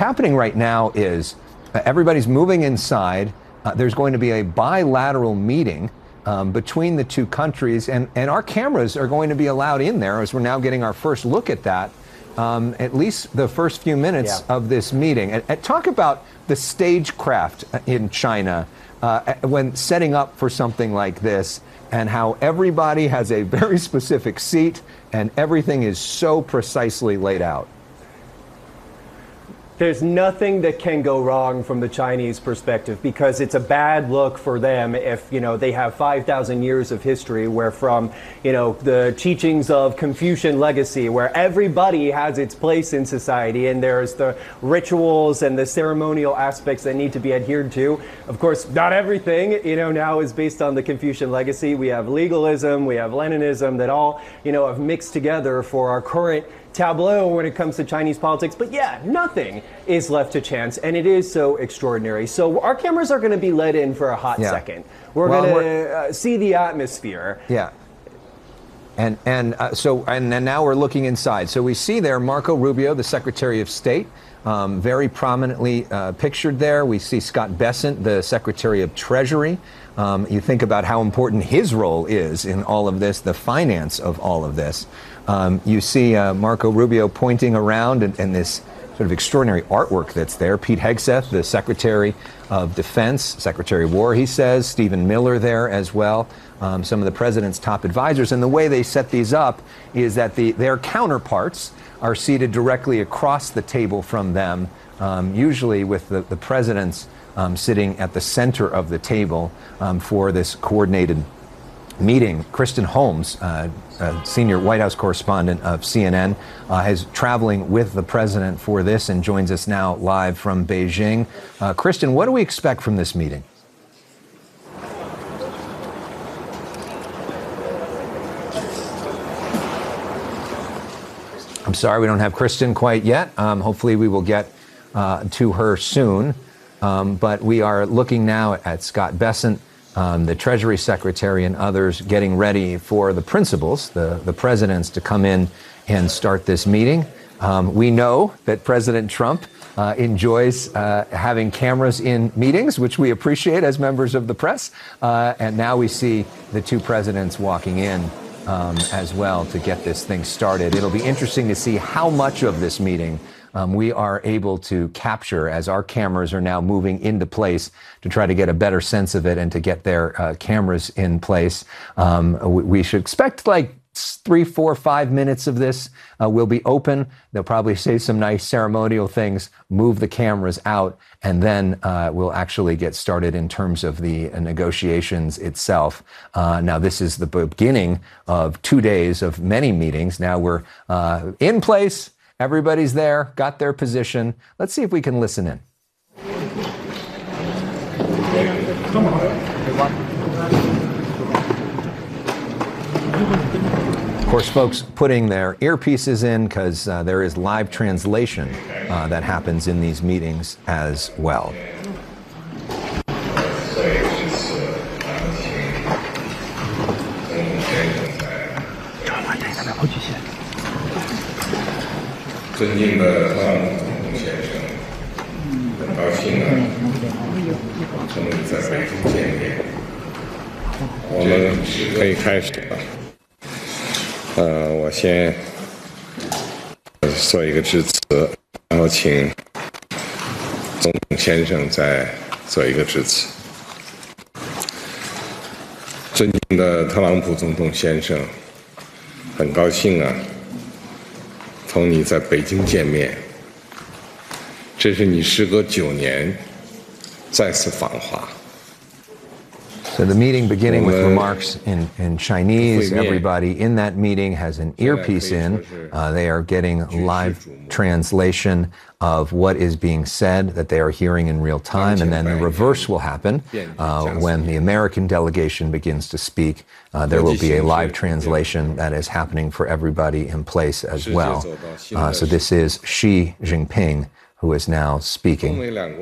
happening right now is everybody's moving inside. There's going to be a bilateral meeting between the two countries, and our cameras are going to be allowed in there as we're now getting our first look at that, at least the first few minutes of this meeting. And talk about the stagecraft in China when setting up for something like this, and how everybody has a very specific seat and everything is so precisely laid out. There's nothing that can go wrong from the Chinese perspective, because it's a bad look for them if, they have 5,000 years of history where from, the teachings of Confucian legacy, where everybody has its place in society and there's the rituals and the ceremonial aspects that need to be adhered to. Of course, not everything, now is based on the Confucian legacy. We have legalism, we have Leninism that all, have mixed together for our current tableau when it comes to Chinese politics. But yeah, nothing is left to chance, and it is so extraordinary. So our cameras are going to be let in for a hot second. We're going to see the atmosphere. Yeah. And then now we're looking inside. So we see there Marco Rubio, the Secretary of State, very prominently pictured there. We see Scott Bessent, the Secretary of Treasury. You think about how important his role is in all of this, the finance of all of this. You see Marco Rubio pointing around and this sort of extraordinary artwork that's there. Pete Hegseth, the Secretary of Defense, Secretary of War, he says. Stephen Miller there as well. Some of the president's top advisors. And the way they set these up is that their counterparts are seated directly across the table from them, usually with the president's sitting at the center of the table for this coordinated meeting. Kristen Holmes, senior White House correspondent of CNN, is traveling with the president for this and joins us now live from Beijing. Kristen, what do we expect from this meeting? I'm sorry, we don't have Kristen quite yet. Hopefully we will get to her soon. But we are looking now at Scott Bessent, the Treasury Secretary, and others getting ready for the principals, the presidents, to come in and start this meeting. We know that President Trump enjoys having cameras in meetings, which we appreciate as members of the press. And now we see the two presidents walking in as well to get this thing started. It'll be interesting to see how much of this meeting we are able to capture as our cameras are now moving into place to try to get a better sense of it and to get their cameras in place. We should expect like 3, 4, 5 minutes of this will be open. They'll probably say some nice ceremonial things, move the cameras out, and then we'll actually get started in terms of the negotiations itself. Now, this is the beginning of 2 days of many meetings. Now we're in place. Everybody's there, got their position. Let's see if we can listen in. Of course, folks putting their earpieces in because there is live translation that happens in these meetings as well. 尊敬的特朗普先生，很高兴从你在北京见面。我们可以开始了。我先做一个致辞，然后请总统先生再做一个致辞。尊敬的特朗普总统先生，很高兴同你在北京见面，这是你时隔9年再次访华。 So the meeting beginning with remarks in Chinese. Everybody in that meeting has an earpiece in. They are getting live translation of what is being said that they are hearing in real time. And then the reverse will happen when the American delegation begins to speak. There will be a live translation that is happening for everybody in place as well. So this is Xi Jinping who is now speaking.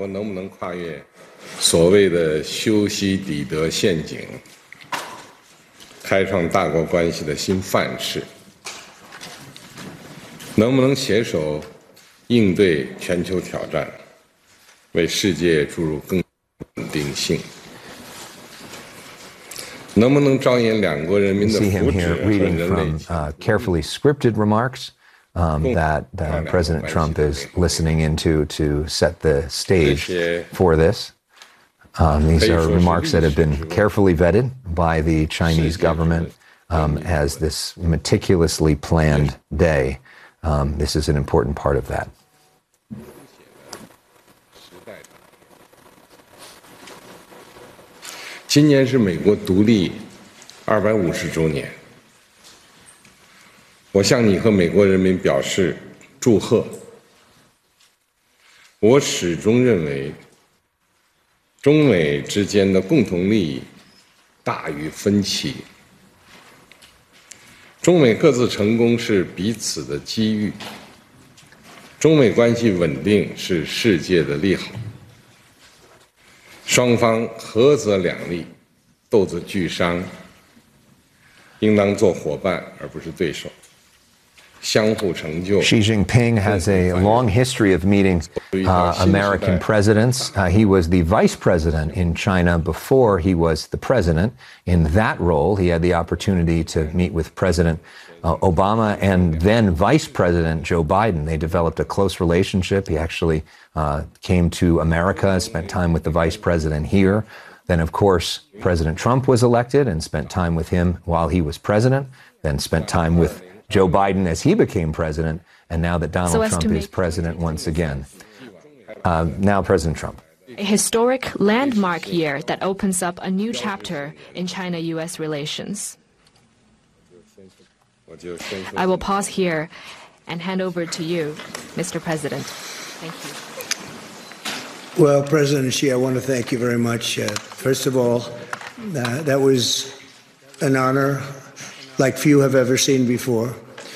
所谓的修昔底德陷阱，开创大国关系的新范式，能不能携手应对全球挑战，为世界注入更稳定性。能不能着眼两国人民的 See him 福祉 here 和 reading 人类 from carefully scripted remarks that President Trump is listening into to set the stage for this. These are remarks that have been carefully vetted by the Chinese government as this meticulously planned day. This is an important part of that. 今年是美国独立250周年，我向你和美国人民表示祝贺。我始终认为，中美之间的共同利益大于分歧，中美各自成功是彼此的机遇，中美关系稳定是世界的利好。双方合则两利，斗则俱伤，应当做伙伴而不是对手，相互成就。 Xi Jinping has a long history of meeting American presidents. He was the vice president in China before he was the president. In that role, he had the opportunity to meet with President Obama and then Vice President Joe Biden. They developed a close relationship. He actually came to America, spent time with the vice president here. Then, of course, President Trump was elected and spent time with him while he was president, then spent time with Joe Biden as he became president, and now that Donald Trump is president once again. Now President Trump. A historic landmark year that opens up a new chapter in China-U.S. relations. I will pause here and hand over to you, Mr. President. Thank you. Well, President Xi, I want to thank you very much. First of all, that was an honor like few have ever seen before.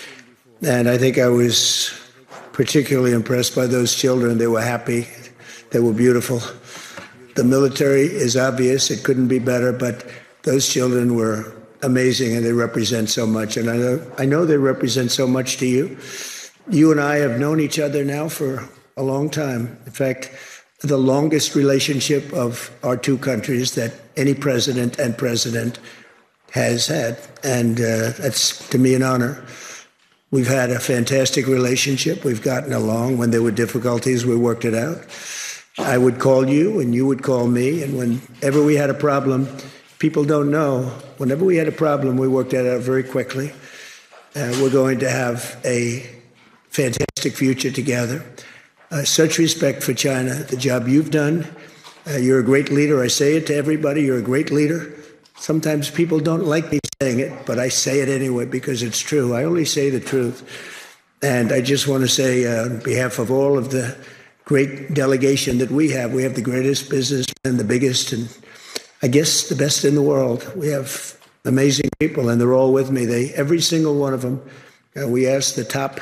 And I think I was particularly impressed by those children. They were happy. They were beautiful. The military is obvious. It couldn't be better, but those children were amazing, and they represent so much. And I know they represent so much to you. You and I have known each other now for a long time. In fact, the longest relationship of our two countries that any president and president has had. And that's, to me, an honor. We've had a fantastic relationship. We've gotten along. When there were difficulties, we worked it out. I would call you, and you would call me. And whenever we had a problem, people don't know, whenever we had a problem, we worked it out very quickly. We're going to have a fantastic future together. Such respect for China, the job you've done. You're a great leader. I say it to everybody. You're a great leader. Sometimes people don't like me saying it, but I say it anyway because it's true. I only say the truth. And I just want to say on behalf of all of the great delegation that we have the greatest businessmen, the biggest, and I guess the best in the world. We have amazing people, and they're all with me. Every single one of them, we asked the top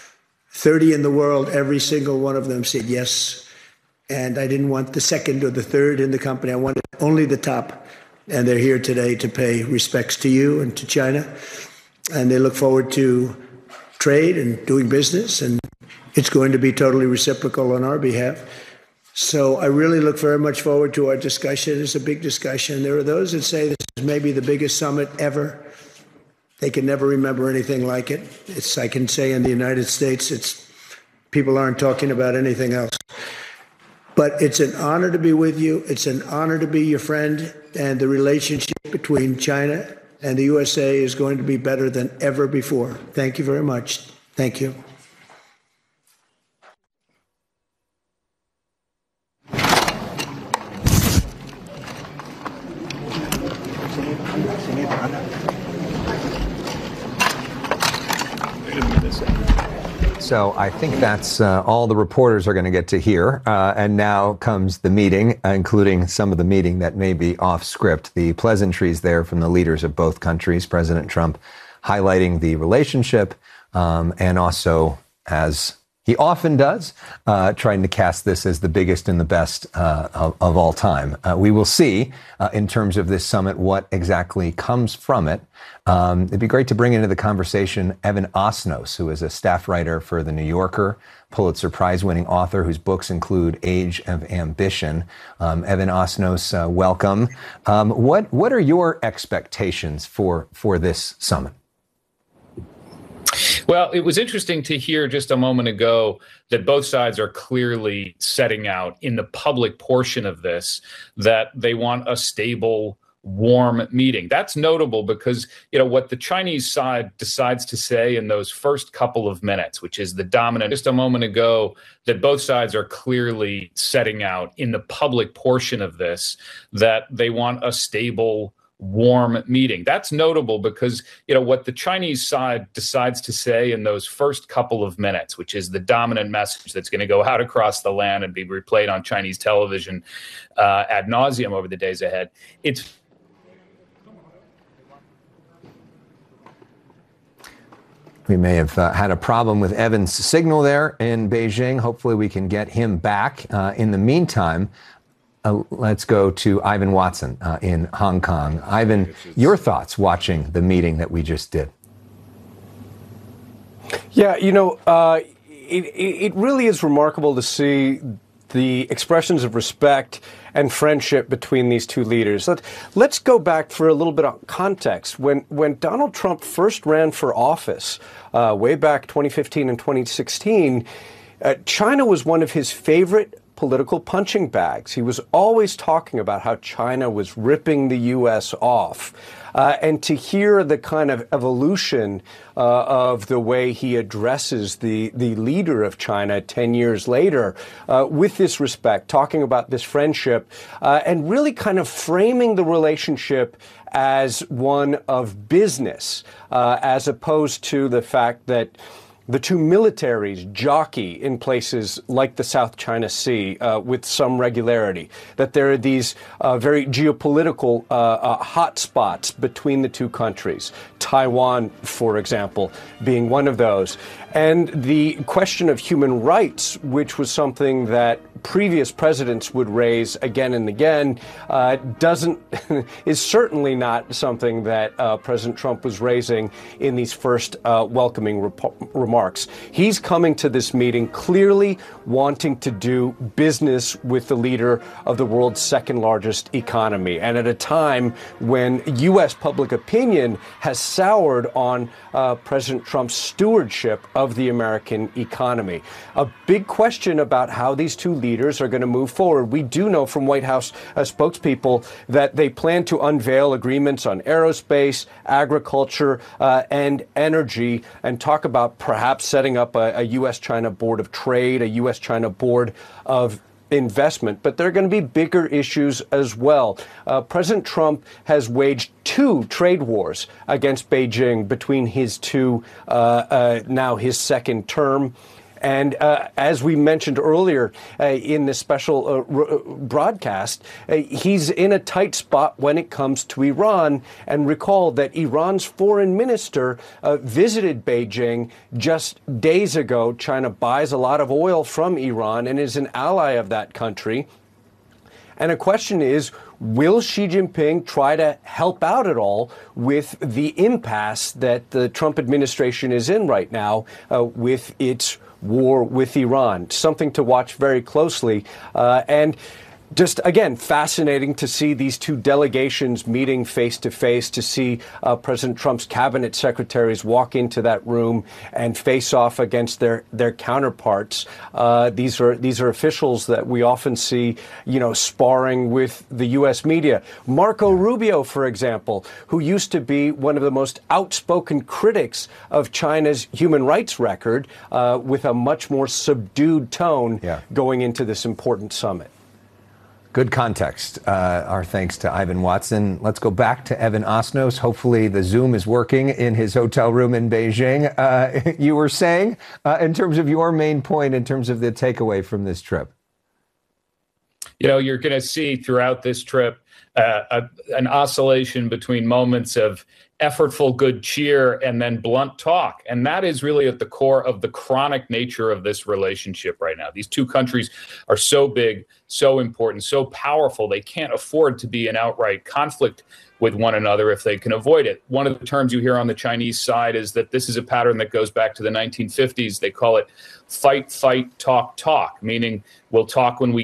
30 in the world, every single one of them said yes. And I didn't want the second or the third in the company. I wanted only the top. And they're here today to pay respects to you and to China. And they look forward to trade and doing business. And it's going to be totally reciprocal on our behalf. So I really look very much forward to our discussion. It's a big discussion. There are those that say this is maybe the biggest summit ever. They can never remember anything like it. I can say in the United States, people aren't talking about anything else. But it's an honor to be with you. It's an honor to be your friend. And the relationship between China and the USA is going to be better than ever before. Thank you very much. Thank you. So I think that's all the reporters are going to get to hear. And now comes the meeting, including some of the meeting that may be off script. The pleasantries there from the leaders of both countries, President Trump highlighting the relationship and also, as he often does, trying to cast this as the biggest and the best of all time. We will see in terms of this summit what exactly comes from it. It'd be great to bring into the conversation Evan Osnos, who is a staff writer for The New Yorker, Pulitzer Prize-winning author whose books include Age of Ambition. Evan Osnos, welcome. What are your expectations for this summit? Well, it was interesting to hear just a moment ago that both sides are clearly setting out in the public portion of this that they want a stable, warm meeting. That's notable because, what the Chinese side decides to say in those first couple of minutes, which is the dominant, just a moment ago, that both sides are clearly setting out in the public portion of this that they want a stable, warm meeting. That's notable because, what the Chinese side decides to say in those first couple of minutes, which is the dominant message that's going to go out across the land and be replayed on Chinese television ad nauseum over the days ahead. We may have had a problem with Evan's signal there in Beijing. Hopefully we can get him back. In the meantime, let's go to Ivan Watson in Hong Kong. Ivan, your thoughts watching the meeting that we just did? Yeah, it really is remarkable to see the expressions of respect and friendship between these two leaders. Let's go back for a little bit of context. When Donald Trump first ran for office, way back 2015 and 2016, China was one of his favorite political punching bags. He was always talking about how China was ripping the U.S. off. And to hear the kind of evolution of the way he addresses the leader of China 10 years later with this respect, talking about this friendship, and really kind of framing the relationship as one of business, as opposed to the fact that the two militaries jockey in places like the South China Sea with some regularity, that there are these very geopolitical hotspots between the two countries, Taiwan, for example, being one of those. And the question of human rights, which was something that previous presidents would raise again and again, is certainly not something that President Trump was raising in these first welcoming remarks. He's coming to this meeting clearly wanting to do business with the leader of the world's second largest economy, and at a time when U.S. public opinion has soured on President Trump's stewardship of the American economy. A big question about how these two leaders are going to move forward. We do know from White House spokespeople that they plan to unveil agreements on aerospace, agriculture, and energy, and talk about perhaps setting up a U.S.-China Board of Trade, a U.S.-China Board of Investment. But there are going to be bigger issues as well. President Trump has waged 2 trade wars against Beijing between his now his second term. And as we mentioned earlier in this special broadcast, he's in a tight spot when it comes to Iran. And recall that Iran's foreign minister visited Beijing just days ago. China buys a lot of oil from Iran and is an ally of that country. And the question is, will Xi Jinping try to help out at all with the impasse that the Trump administration is in right now with its war with Iran? Something to watch very closely. And just, again, fascinating to see these two delegations meeting face to face, to see President Trump's cabinet secretaries walk into that room and face off against their counterparts. These are officials that we often see, sparring with the U.S. media. Marco Rubio, for example, who used to be one of the most outspoken critics of China's human rights record, with a much more subdued tone going into this important summit. Good context. Our thanks to Ivan Watson. Let's go back to Evan Osnos. Hopefully the Zoom is working in his hotel room in Beijing. You were saying, in terms of your main point, in terms of the takeaway from this trip. You're going to see throughout this trip an oscillation between moments of effortful good cheer and then blunt talk. And that is really at the core of the chronic nature of this relationship right now. These two countries are so big, so important, so powerful. They can't afford to be in outright conflict with one another if they can avoid it. One of the terms you hear on the Chinese side is that this is a pattern that goes back to the 1950s. They call it fight, fight, talk, talk, meaning we'll talk when we